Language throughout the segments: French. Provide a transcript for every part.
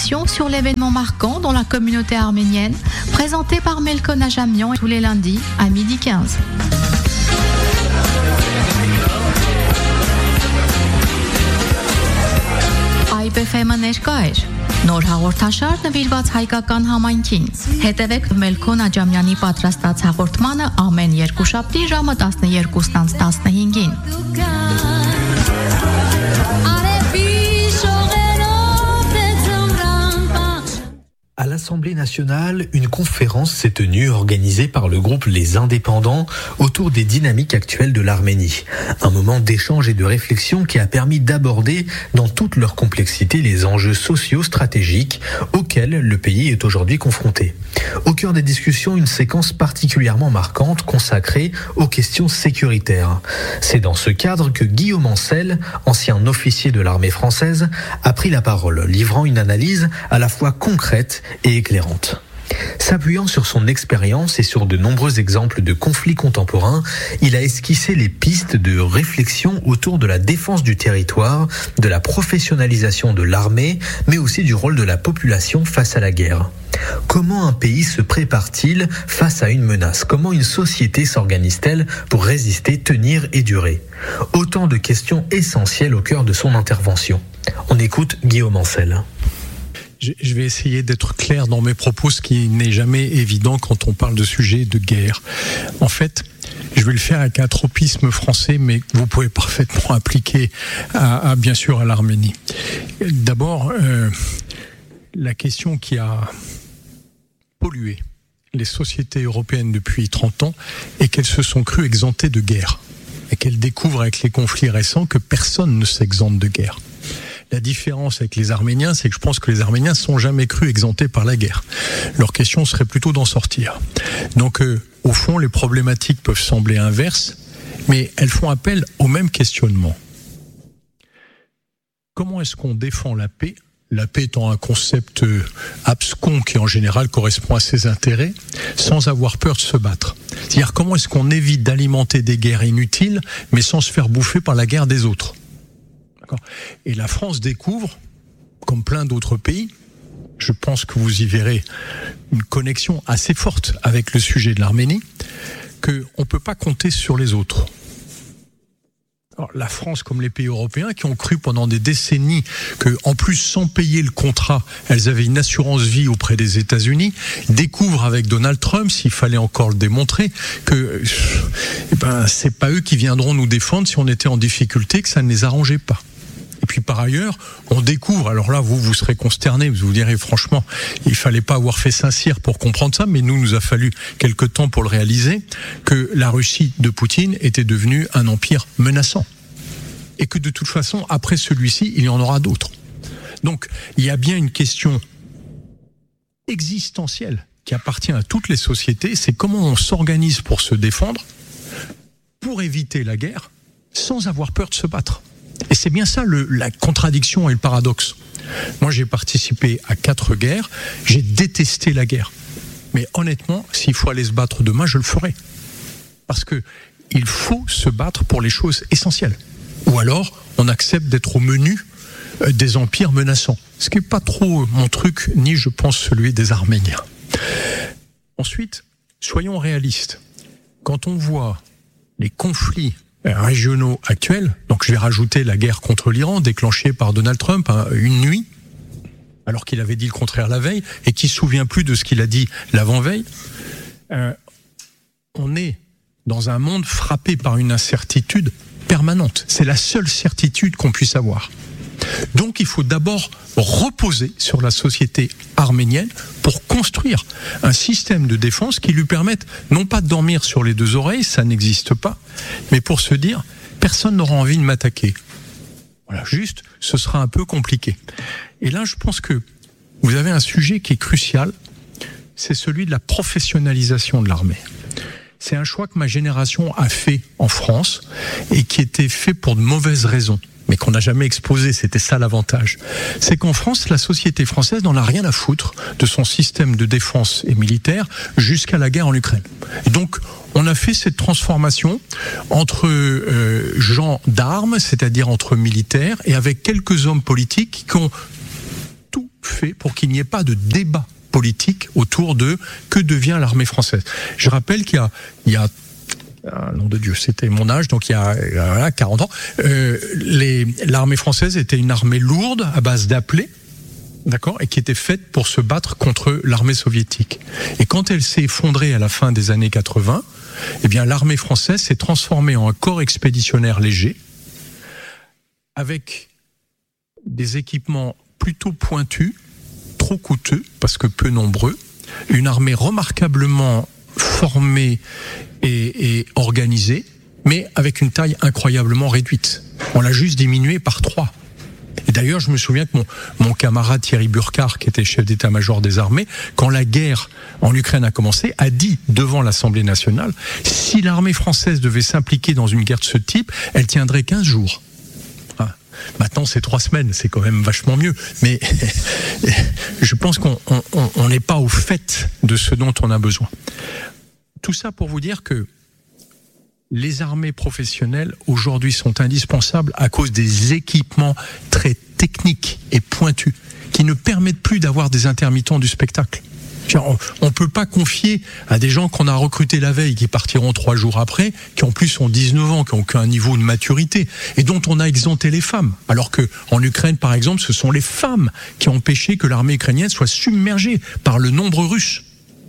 informations sur l'événement marquant dans la communauté arménienne, présenté par Melko Najamian tous les lundis à 12h15. IPFM-ը ներկա էր։ Նոր հաղորդաշար նվիրված հայկական համայնքին։ Հետևեք Մելքո Նաջամյանի պատրաստած հաղորդմանը ամեն երկուշաբթի ժամը 12:15-ին։ À l'Assemblée nationale, une conférence s'est tenue organisée par le groupe Les Indépendants autour des dynamiques actuelles de l'Arménie. Un moment d'échange et de réflexion qui a permis d'aborder dans toute leur complexité les enjeux sociaux stratégiques auxquels le pays est aujourd'hui confronté. Au cœur des discussions, une séquence particulièrement marquante consacrée aux questions sécuritaires. C'est dans ce cadre que Guillaume Ancel, ancien officier de l'armée française, a pris la parole, livrant une analyse à la fois concrète et éclairante. S'appuyant sur son expérience et sur de nombreux exemples de conflits contemporains, il a esquissé les pistes de réflexion autour de la défense du territoire, de la professionnalisation de l'armée, mais aussi du rôle de la population face à la guerre. Comment un pays se prépare-t-il face à une menace ? Comment une société s'organise-t-elle pour résister, tenir et durer ? Autant de questions essentielles au cœur de son intervention. On écoute Guillaume Ancel. Je vais essayer d'être clair dans mes propos, ce qui n'est jamais évident quand on parle de sujets de guerre. En fait, je vais le faire avec un tropisme français, mais vous pouvez parfaitement appliquer bien sûr à l'Arménie. D'abord, la question qui a pollué les sociétés européennes depuis 30 ans est qu'elles se sont crues exemptées de guerre et qu'elles découvrent avec les conflits récents que personne ne s'exempte de guerre. La différence avec les Arméniens, c'est que je pense que les Arméniens ne sont jamais crus exemptés par la guerre. Leur question serait plutôt d'en sortir. Donc, au fond, les problématiques peuvent sembler inverses, mais elles font appel au même questionnement. Comment est-ce qu'on défend la paix ? La paix étant un concept abscon qui, en général, correspond à ses intérêts, sans avoir peur de se battre. C'est-à-dire, comment est-ce qu'on évite d'alimenter des guerres inutiles, mais sans se faire bouffer par la guerre des autres ? Et la France découvre, comme plein d'autres pays, je pense que vous y verrez une connexion assez forte avec le sujet de l'Arménie, qu'on ne peut pas compter sur les autres. Alors, la France, comme les pays européens, qui ont cru pendant des décennies que, en plus, sans payer le contrat, elles avaient une assurance vie auprès des États-Unis, découvrent avec Donald Trump, s'il fallait encore le démontrer, que c'est pas eux qui viendront nous défendre si on était en difficulté, que ça ne les arrangeait pas. Et puis par ailleurs, on découvre, alors là vous serez consternés, vous direz franchement, il fallait pas avoir fait Saint-Cyr pour comprendre ça, mais nous a fallu quelque temps pour le réaliser, que la Russie de Poutine était devenue un empire menaçant. Et que de toute façon, après celui-ci, il y en aura d'autres. Donc il y a bien une question existentielle qui appartient à toutes les sociétés, c'est comment on s'organise pour se défendre, pour éviter la guerre, sans avoir peur de se battre. Et c'est bien ça la contradiction et le paradoxe. Moi, j'ai participé à 4 guerres, j'ai détesté la guerre. Mais honnêtement, s'il faut aller se battre demain, je le ferai. Parce que il faut se battre pour les choses essentielles. Ou alors, on accepte d'être au menu des empires menaçants. Ce qui n'est pas trop mon truc, ni je pense celui des Arméniens. Ensuite, soyons réalistes. Quand on voit les conflits régionaux actuels, donc je vais rajouter la guerre contre l'Iran déclenchée par Donald Trump une nuit, alors qu'il avait dit le contraire la veille, et qui ne se souvient plus de ce qu'il a dit l'avant-veille, on est dans un monde frappé par une incertitude permanente. C'est la seule certitude qu'on puisse avoir. Donc il faut d'abord reposer sur la société arménienne pour construire un système de défense qui lui permette non pas de dormir sur les 2 oreilles, ça n'existe pas, mais pour se dire personne n'aura envie de m'attaquer. Voilà, juste, ce sera un peu compliqué. Et là, je pense que vous avez un sujet qui est crucial, c'est celui de la professionnalisation de l'armée. C'est un choix que ma génération a fait en France et qui était fait pour de mauvaises raisons, mais qu'on n'a jamais exposé, c'était ça l'avantage. C'est qu'en France, la société française n'en a rien à foutre de son système de défense et militaire jusqu'à la guerre en Ukraine. Et donc, on a fait cette transformation entre gens d'armes, c'est-à-dire entre militaires, et avec quelques hommes politiques qui ont tout fait pour qu'il n'y ait pas de débat politique autour de que devient l'armée française. Je rappelle qu'il y a nom de Dieu, c'était mon âge, donc il y a 40 ans, l'armée française était une armée lourde à base d'appelés, d'accord, et qui était faite pour se battre contre l'armée soviétique. Et quand elle s'est effondrée à la fin des années 80, eh bien l'armée française s'est transformée en un corps expéditionnaire léger, avec des équipements plutôt pointus, trop coûteux parce que peu nombreux, une armée remarquablement formée et organisée, mais avec une taille incroyablement réduite. On l'a juste diminuée par 3. Et d'ailleurs, je me souviens que mon camarade Thierry Burkhardt, qui était chef d'état-major des armées, quand la guerre en Ukraine a commencé, a dit devant l'Assemblée nationale, si l'armée française devait s'impliquer dans une guerre de ce type, elle tiendrait 15 jours. Maintenant, c'est 3 semaines, c'est quand même vachement mieux. Mais je pense qu'on n'est pas au fait de ce dont on a besoin. Tout ça pour vous dire que les armées professionnelles, aujourd'hui, sont indispensables à cause des équipements très techniques et pointus qui ne permettent plus d'avoir des intermittents du spectacle. On ne peut pas confier à des gens qu'on a recrutés la veille, qui partiront 3 jours après, qui en plus ont 19 ans, qui n'ont aucun niveau de maturité, et dont on a exempté les femmes. Alors que en Ukraine, par exemple, ce sont les femmes qui ont empêché que l'armée ukrainienne soit submergée par le nombre russe.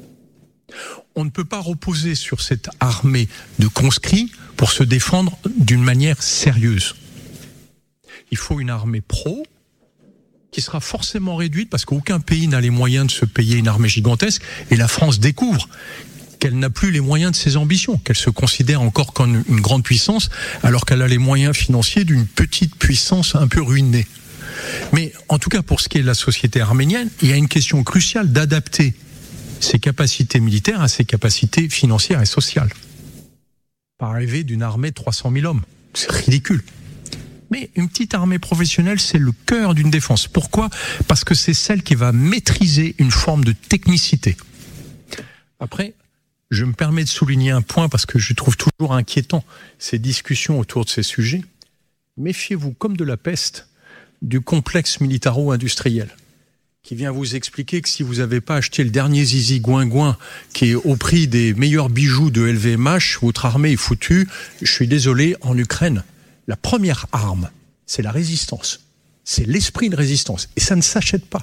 On ne peut pas reposer sur cette armée de conscrits pour se défendre d'une manière sérieuse. Il faut une armée pro, qui sera forcément réduite parce qu'aucun pays n'a les moyens de se payer une armée gigantesque, et la France découvre qu'elle n'a plus les moyens de ses ambitions, qu'elle se considère encore comme une grande puissance alors qu'elle a les moyens financiers d'une petite puissance un peu ruinée. Mais en tout cas, pour ce qui est de la société arménienne, il y a une question cruciale d'adapter ses capacités militaires à ses capacités financières et sociales. Pas rêver d'une armée de 300 000 hommes, c'est ridicule. Mais une petite armée professionnelle, c'est le cœur d'une défense. Pourquoi ? Parce que c'est celle qui va maîtriser une forme de technicité. Après, je me permets de souligner un point parce que je trouve toujours inquiétant ces discussions autour de ces sujets. Méfiez-vous, comme de la peste, du complexe militaro-industriel qui vient vous expliquer que si vous n'avez pas acheté le dernier zizi gouingouin qui est au prix des meilleurs bijoux de LVMH, votre armée est foutue. Je suis désolé, en Ukraine, la première arme, c'est la résistance. C'est l'esprit de résistance. Et ça ne s'achète pas.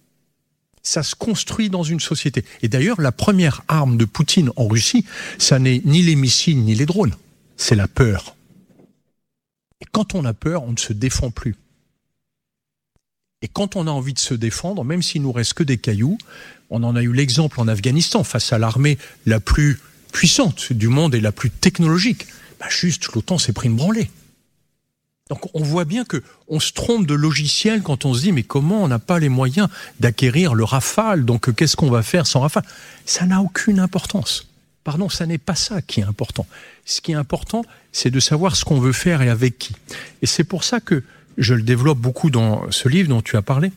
Ça se construit dans une société. Et d'ailleurs, la première arme de Poutine en Russie, ça n'est ni les missiles ni les drones. C'est la peur. Et quand on a peur, on ne se défend plus. Et quand on a envie de se défendre, même s'il nous reste que des cailloux, on en a eu l'exemple en Afghanistan, face à l'armée la plus puissante du monde et la plus technologique. Juste, l'OTAN s'est pris une branlée. Donc on voit bien qu'on se trompe de logiciel quand on se dit mais comment on n'a pas les moyens d'acquérir le Rafale, donc qu'est-ce qu'on va faire sans Rafale ? Ça n'a aucune importance. Pardon, ça n'est pas ça qui est important. Ce qui est important, c'est de savoir ce qu'on veut faire et avec qui. Et c'est pour ça que je le développe beaucoup dans ce livre dont tu as parlé.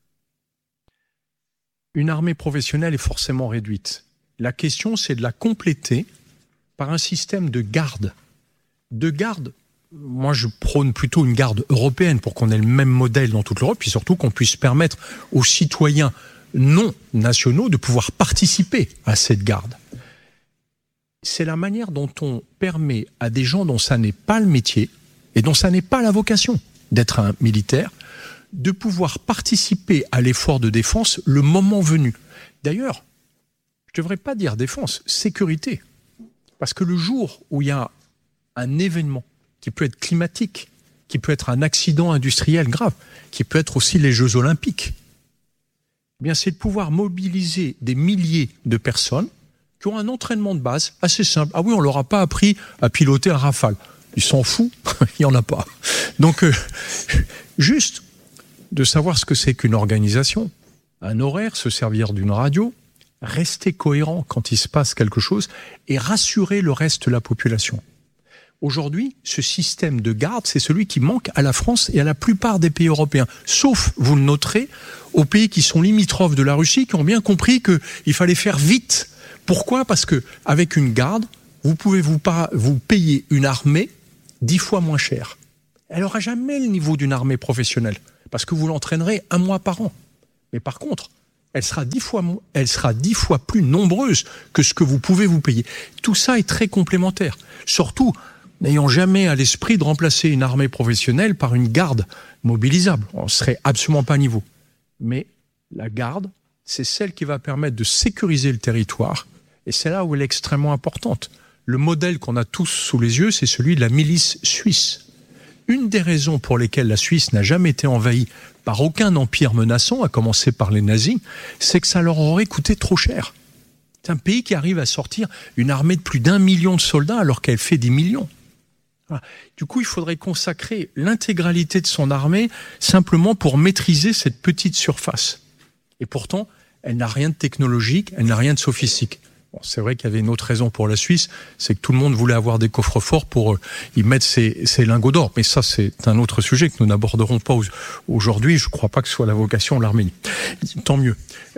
Une armée professionnelle est forcément réduite. La question, c'est de la compléter par un système de garde. De garde. Moi, je prône plutôt une garde européenne pour qu'on ait le même modèle dans toute l'Europe, puis surtout qu'on puisse permettre aux citoyens non nationaux de pouvoir participer à cette garde. C'est la manière dont on permet à des gens dont ça n'est pas le métier et dont ça n'est pas la vocation d'être un militaire, de pouvoir participer à l'effort de défense le moment venu. D'ailleurs, je ne devrais pas dire défense, sécurité. Parce que le jour où il y a un événement qui peut être climatique, qui peut être un accident industriel grave, qui peut être aussi les Jeux Olympiques, eh bien c'est de pouvoir mobiliser des milliers de personnes qui ont un entraînement de base assez simple. Ah oui, on leur a pas appris à piloter un Rafale. Ils s'en foutent, il n'y en a pas. Donc, juste de savoir ce que c'est qu'une organisation, un horaire, se servir d'une radio, rester cohérent quand il se passe quelque chose et rassurer le reste de la population. Aujourd'hui, ce système de garde, c'est celui qui manque à la France et à la plupart des pays européens. Sauf, vous le noterez, aux pays qui sont limitrophes de la Russie, qui ont bien compris qu'il fallait faire vite. Pourquoi ? Parce qu'avec une garde, vous pouvez vous payer une armée 10 fois moins cher. Elle n'aura jamais le niveau d'une armée professionnelle, parce que vous l'entraînerez 1 mois par an. Mais par contre, elle sera 10 fois plus nombreuse que ce que vous pouvez vous payer. Tout ça est très complémentaire. Surtout, n'ayant jamais à l'esprit de remplacer une armée professionnelle par une garde mobilisable. On ne serait absolument pas à niveau. Mais la garde, c'est celle qui va permettre de sécuriser le territoire. Et c'est là où elle est extrêmement importante. Le modèle qu'on a tous sous les yeux, c'est celui de la milice suisse. Une des raisons pour lesquelles la Suisse n'a jamais été envahie par aucun empire menaçant, à commencer par les nazis, c'est que ça leur aurait coûté trop cher. C'est un pays qui arrive à sortir une armée de plus d'1 million de soldats alors qu'elle fait 10 millions. Voilà. Du coup, il faudrait consacrer l'intégralité de son armée simplement pour maîtriser cette petite surface. Et pourtant, elle n'a rien de technologique, elle n'a rien de sophistiqué. Bon, c'est vrai qu'il y avait une autre raison pour la Suisse, c'est que tout le monde voulait avoir des coffres-forts pour y mettre ses lingots d'or. Mais ça, c'est un autre sujet que nous n'aborderons pas aujourd'hui. Je ne crois pas que ce soit la vocation de l'Arménie. Tant mieux.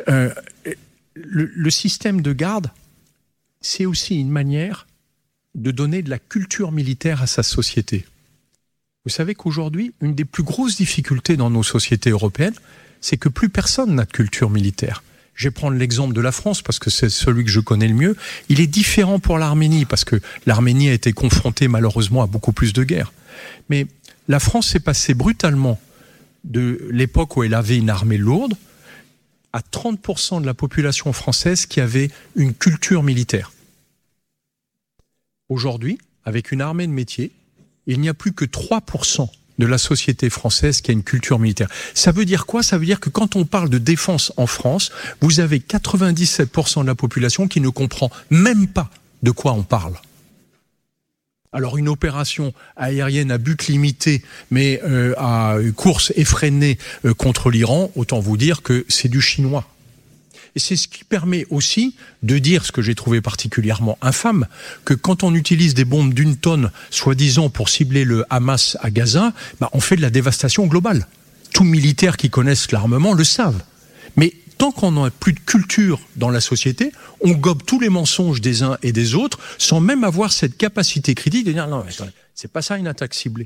Le système de garde, c'est aussi une manière de donner de la culture militaire à sa société. Vous savez qu'aujourd'hui, une des plus grosses difficultés dans nos sociétés européennes, c'est que plus personne n'a de culture militaire. Je vais prendre l'exemple de la France parce que c'est celui que je connais le mieux. Il est différent pour l'Arménie parce que l'Arménie a été confrontée malheureusement à beaucoup plus de guerres. Mais la France s'est passée brutalement de l'époque où elle avait une armée lourde à 30% de la population française qui avait une culture militaire. Aujourd'hui, avec une armée de métier, il n'y a plus que 3% de la société française qui a une culture militaire. Ça veut dire quoi ? Ça veut dire que quand on parle de défense en France, vous avez 97% de la population qui ne comprend même pas de quoi on parle. Alors une opération aérienne à but limité, mais à course effrénée contre l'Iran, autant vous dire que c'est du chinois. Et c'est ce qui permet aussi de dire, ce que j'ai trouvé particulièrement infâme, que quand on utilise des bombes d'1 tonne, soi-disant pour cibler le Hamas à Gaza, on fait de la dévastation globale. Tous militaires qui connaissent l'armement le savent. Mais tant qu'on n'a plus de culture dans la société, on gobe tous les mensonges des uns et des autres, sans même avoir cette capacité critique de dire non, c'est pas ça une attaque ciblée.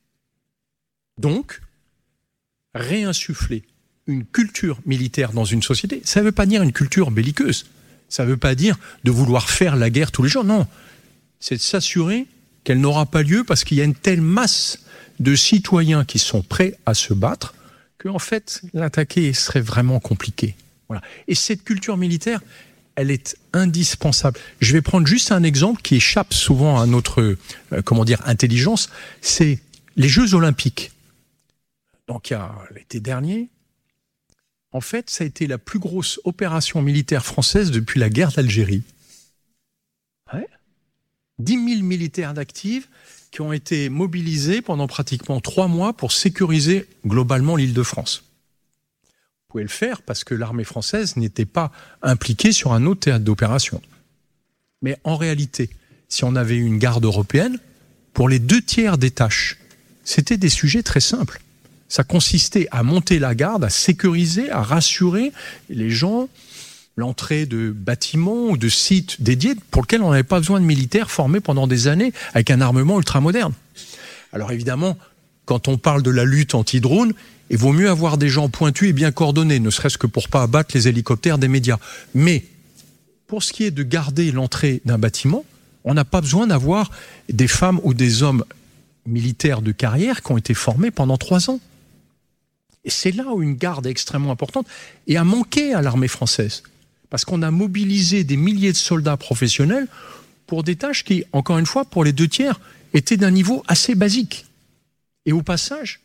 Donc, réinsuffler une culture militaire dans une société, ça ne veut pas dire une culture belliqueuse. Ça ne veut pas dire de vouloir faire la guerre tous les jours. Non, c'est de s'assurer qu'elle n'aura pas lieu parce qu'il y a une telle masse de citoyens qui sont prêts à se battre qu'en fait, l'attaquer serait vraiment compliqué. Voilà. Et cette culture militaire, elle est indispensable. Je vais prendre juste un exemple qui échappe souvent à notre intelligence, c'est les Jeux Olympiques. Donc il y a l'été dernier, en fait, ça a été la plus grosse opération militaire française depuis la guerre d'Algérie. Ouais. 10 000 militaires d'actifs qui ont été mobilisés pendant pratiquement 3 mois pour sécuriser globalement l'Île-de-France. Vous pouvez le faire parce que l'armée française n'était pas impliquée sur un autre théâtre d'opération. Mais en réalité, si on avait eu une garde européenne, pour les 2/3 des tâches, c'était des sujets très simples. Ça consistait à monter la garde, à sécuriser, à rassurer les gens, l'entrée de bâtiments ou de sites dédiés pour lesquels on n'avait pas besoin de militaires formés pendant des années avec un armement ultramoderne. Alors évidemment, quand on parle de la lutte anti-drone, il vaut mieux avoir des gens pointus et bien coordonnés, ne serait-ce que pour pas abattre les hélicoptères des médias. Mais pour ce qui est de garder l'entrée d'un bâtiment, on n'a pas besoin d'avoir des femmes ou des hommes militaires de carrière qui ont été formés pendant 3 ans. Et c'est là où une garde est extrêmement importante et a manqué à l'armée française. Parce qu'on a mobilisé des milliers de soldats professionnels pour des tâches qui, encore une fois, pour les 2/3, étaient d'un niveau assez basique. Et au passage,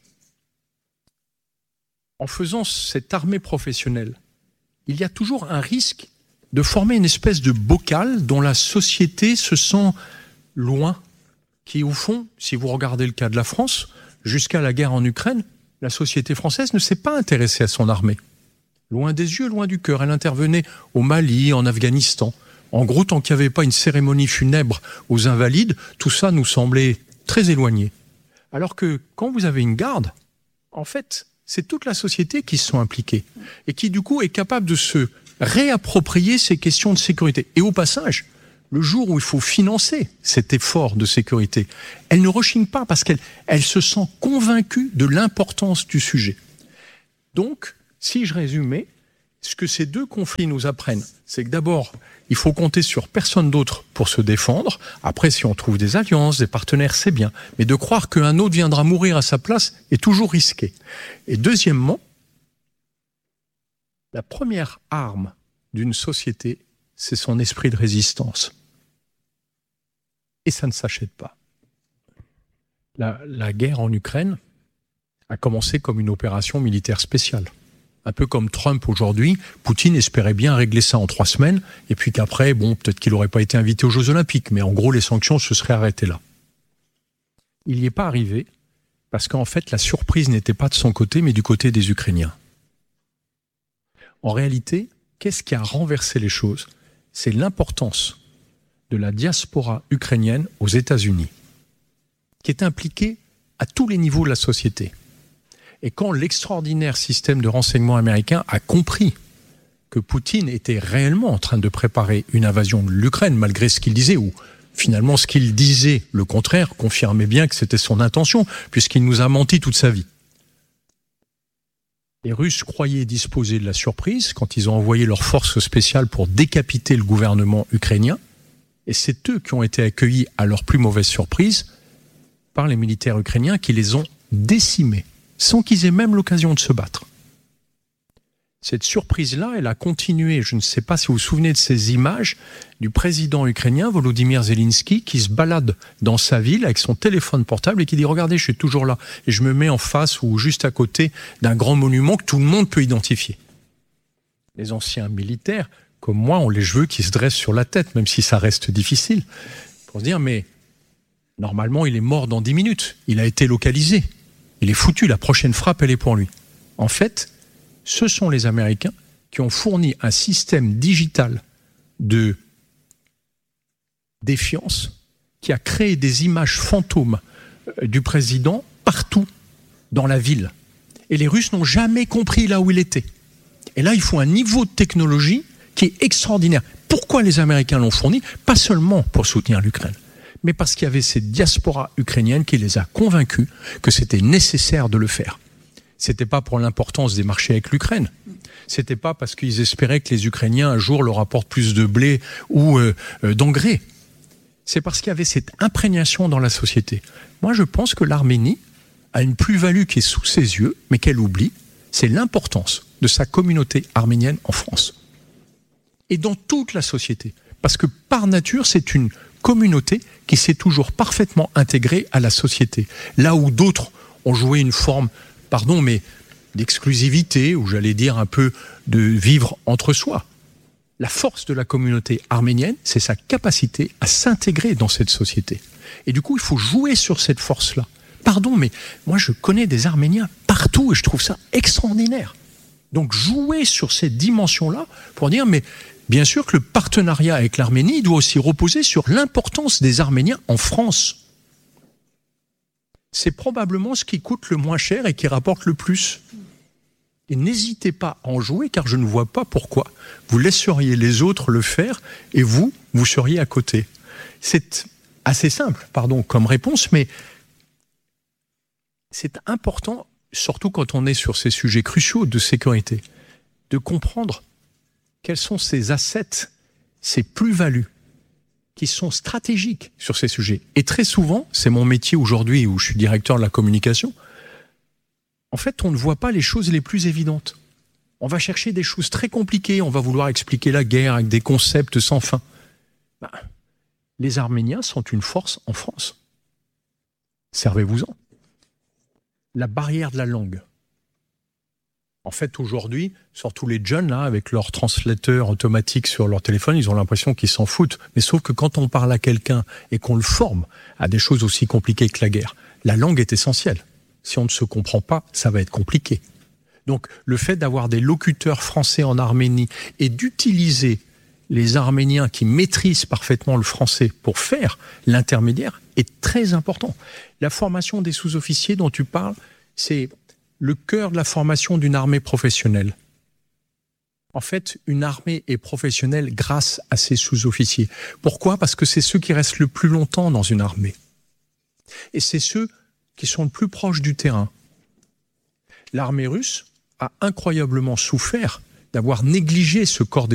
en faisant cette armée professionnelle, il y a toujours un risque de former une espèce de bocal dont la société se sent loin, qui au fond, si vous regardez le cas de la France, jusqu'à la guerre en Ukraine, la société française ne s'est pas intéressée à son armée. Loin des yeux, loin du cœur. Elle intervenait au Mali, en Afghanistan. En gros, tant qu'il n'y avait pas une cérémonie funèbre aux invalides, tout ça nous semblait très éloigné. Alors que quand vous avez une garde, en fait, c'est toute la société qui se sont impliquées et qui, du coup, est capable de se réapproprier ces questions de sécurité. Et au passage, le jour où il faut financer cet effort de sécurité, elle ne rechigne pas parce qu'elle se sent convaincue de l'importance du sujet. Donc, Si je résumais, ce que ces deux conflits nous apprennent, c'est que d'abord, il faut compter sur personne d'autre pour se défendre. Après, si on trouve des alliances, des partenaires, c'est bien. Mais de croire qu'un autre viendra mourir à sa place est toujours risqué. Et deuxièmement, la première arme d'une société, c'est son esprit de résistance. Et ça ne s'achète pas. La guerre en Ukraine a commencé comme une opération militaire spéciale. Un peu comme Trump aujourd'hui, Poutine espérait bien régler ça en 3 semaines, et puis qu'après, peut-être qu'il n'aurait pas été invité aux Jeux Olympiques, mais en gros, les sanctions se seraient arrêtées là. Il n'y est pas arrivé, parce qu'en fait, la surprise n'était pas de son côté, mais du côté des Ukrainiens. En réalité, qu'est-ce qui a renversé les choses ? C'est l'importance de la diaspora ukrainienne aux États-Unis, qui est impliquée à tous les niveaux de la société. Et quand l'extraordinaire système de renseignement américain a compris que Poutine était réellement en train de préparer une invasion de l'Ukraine, malgré ce qu'il disait, ou finalement ce qu'il disait, le contraire, confirmait bien que c'était son intention, puisqu'il nous a menti toute sa vie. Les Russes croyaient disposer de la surprise quand ils ont envoyé leurs forces spéciales pour décapiter le gouvernement ukrainien, et c'est eux qui ont été accueillis à leur plus mauvaise surprise par les militaires ukrainiens qui les ont décimés, sans qu'ils aient même l'occasion de se battre. Cette surprise-là, elle a continué. Je ne sais pas si vous vous souvenez de ces images du président ukrainien, Volodymyr Zelensky, qui se balade dans sa ville avec son téléphone portable et qui dit « Regardez, je suis toujours là. Et je me mets en face ou juste à côté d'un grand monument que tout le monde peut identifier. » Les anciens militaires, comme moi, ont les cheveux qui se dressent sur la tête, même si ça reste difficile, pour se dire « Mais normalement, il est mort dans 10 minutes. Il a été localisé. Il est foutu. La prochaine frappe, elle est pour lui. » En fait, ce sont les Américains qui ont fourni un système digital de défiance qui a créé des images fantômes du président partout dans la ville. Et les Russes n'ont jamais compris là où il était. Et là, il faut un niveau de technologie qui est extraordinaire. Pourquoi les Américains l'ont fourni ? Pas seulement pour soutenir l'Ukraine, mais parce qu'il y avait cette diaspora ukrainienne qui les a convaincus que c'était nécessaire de le faire. C'était pas pour l'importance des marchés avec l'Ukraine. C'était pas parce qu'ils espéraient que les Ukrainiens un jour leur apportent plus de blé ou d'engrais. C'est parce qu'il y avait cette imprégnation dans la société. Moi, je pense que l'Arménie a une plus-value qui est sous ses yeux, mais qu'elle oublie, c'est l'importance de sa communauté arménienne en France. Et dans toute la société. Parce que par nature, c'est une communauté qui s'est toujours parfaitement intégrée à la société. Là où d'autres ont joué une forme mais d'exclusivité, ou j'allais dire un peu de vivre entre soi. La force de la communauté arménienne, c'est sa capacité à s'intégrer dans cette société. Et du coup, il faut jouer sur cette force-là. Mais moi je connais des Arméniens partout et je trouve ça extraordinaire. Donc jouer sur cette dimension-là pour dire, mais bien sûr que le partenariat avec l'Arménie doit aussi reposer sur l'importance des Arméniens en France. C'est probablement ce qui coûte le moins cher et qui rapporte le plus. Et n'hésitez pas à en jouer, car je ne vois pas pourquoi vous laisseriez les autres le faire et vous seriez à côté. C'est assez simple, comme réponse, mais c'est important, surtout quand on est sur ces sujets cruciaux de sécurité, de comprendre quels sont ces assets, ces plus-values, qui sont stratégiques sur ces sujets. Et très souvent, c'est mon métier aujourd'hui où je suis directeur de la communication, en fait, on ne voit pas les choses les plus évidentes. On va chercher des choses très compliquées, on va vouloir expliquer la guerre avec des concepts sans fin. Les Arméniens sont une force en France. Servez-vous-en. La barrière de la langue. En fait, aujourd'hui, surtout les jeunes, là, avec leur translateur automatique sur leur téléphone, ils ont l'impression qu'ils s'en foutent. Mais sauf que quand on parle à quelqu'un et qu'on le forme à des choses aussi compliquées que la guerre, la langue est essentielle. Si on ne se comprend pas, ça va être compliqué. Donc, le fait d'avoir des locuteurs français en Arménie et d'utiliser les Arméniens qui maîtrisent parfaitement le français pour faire l'intermédiaire est très important. La formation des sous-officiers dont tu parles, c'est le cœur de la formation d'une armée professionnelle. En fait, une armée est professionnelle grâce à ses sous-officiers. Pourquoi ? Parce que c'est ceux qui restent le plus longtemps dans une armée. Et c'est ceux qui sont le plus proches du terrain. L'armée russe a incroyablement souffert d'avoir négligé ce corps